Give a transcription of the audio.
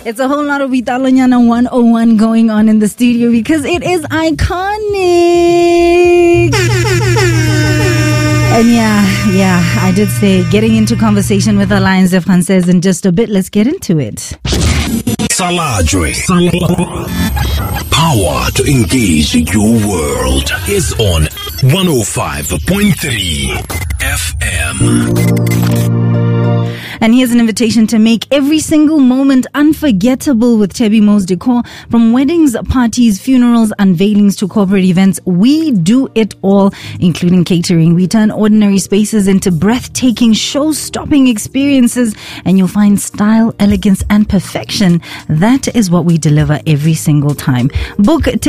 It's a whole lot of Vitalanyana 101 going on in the studio because it is iconic. And yeah, I did say getting into conversation with Alliance of Frances in just a bit. Let's get into it. Saladre. Power to engage your world is on 105.3 FM. And here's an invitation to make every single moment unforgettable with Tebi Mo's Decor. From weddings, parties, funerals, unveilings to corporate events, we do it all, including catering. We turn ordinary spaces into breathtaking, show-stopping experiences, and you'll find style, elegance, and perfection. That is what we deliver every single time. Book